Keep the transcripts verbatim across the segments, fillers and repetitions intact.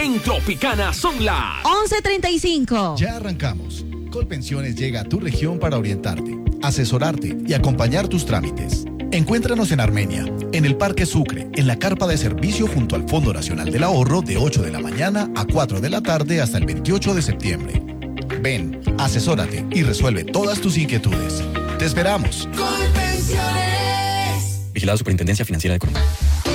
En Tropicana son las once treinta y cinco. Ya arrancamos. Colpensiones llega a tu región para orientarte, asesorarte y acompañar tus trámites. Encuéntranos en Armenia, en el Parque Sucre, en la carpa de servicio junto al Fondo Nacional del Ahorro de ocho de la mañana a cuatro de la tarde hasta el veintiocho de septiembre. Ven, asesórate y resuelve todas tus inquietudes. ¡Te esperamos! Colpensiones. Vigilada Superintendencia Financiera de Colombia.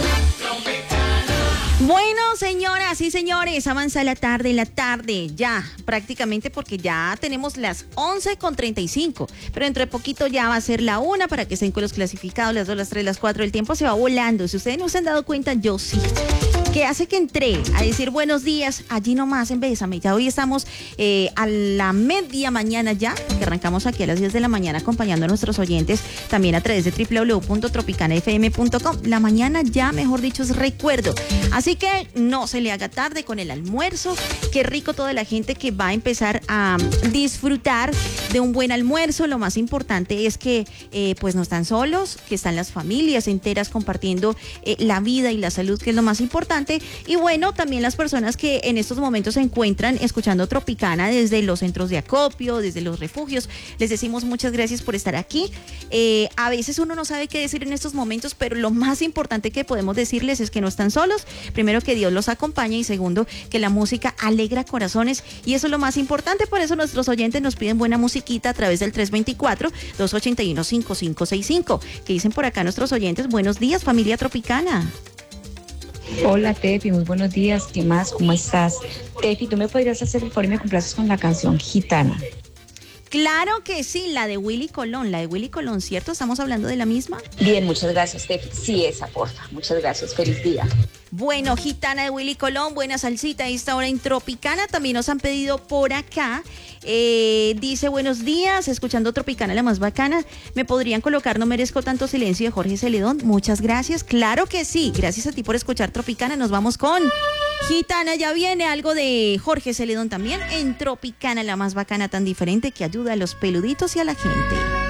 Bueno, señoras y señores, avanza la tarde, la tarde, ya, prácticamente porque ya tenemos las once con treinta y cinco, pero dentro de poquito ya va a ser la una para que estén con los clasificados, las dos, las tres, las cuatro, el tiempo se va volando, si ustedes no se han dado cuenta, yo sí. Que hace que entré a decir buenos días allí nomás en Bésame. Ya hoy estamos eh, a la media mañana ya, que arrancamos aquí a las diez de la mañana acompañando a nuestros oyentes también a través de doble u doble u doble u punto tropicana f m punto com. La mañana ya, mejor dicho, es recuerdo. Así que no se le haga tarde con el almuerzo. Qué rico toda la gente que va a empezar a disfrutar de un buen almuerzo. Lo más importante es que eh, pues no están solos, que están las familias enteras compartiendo eh, la vida y la salud, que es lo más importante. Y bueno, también las personas que en estos momentos se encuentran escuchando Tropicana desde los centros de acopio, desde los refugios, les decimos muchas gracias por estar aquí. Eh, a veces uno no sabe qué decir en estos momentos, pero lo más importante que podemos decirles es que no están solos. Primero, que Dios los acompaña, y segundo, que la música alegra corazones, y eso es lo más importante. Por eso nuestros oyentes nos piden buena musiquita a través del tres dos cuatro, dos ocho uno, cinco cinco seis cinco. Que dicen por acá nuestros oyentes: buenos días, familia Tropicana. Hola Tefi, muy buenos días. ¿Qué más? ¿Cómo estás? Tefi, ¿tú me podrías hacer el favor y me complaces con la canción Gitana? Claro que sí, la de Willy Colón, la de Willy Colón, ¿cierto? ¿Estamos hablando de la misma? Bien, muchas gracias, Tefi. Sí, esa, porfa. Muchas gracias. Feliz día. Bueno, Gitana de Willy Colón, buena salsita a esta hora en Tropicana. También nos han pedido por acá, eh, dice: buenos días, escuchando Tropicana, la más bacana. ¿Me podrían colocar No Merezco Tanto Silencio de Jorge Celedón? Muchas gracias, claro que sí. Gracias a ti por escuchar Tropicana. Nos vamos con Gitana, ya viene algo de Jorge Celedón también en Tropicana, la más bacana, tan diferente que ayuda a los peluditos y a la gente.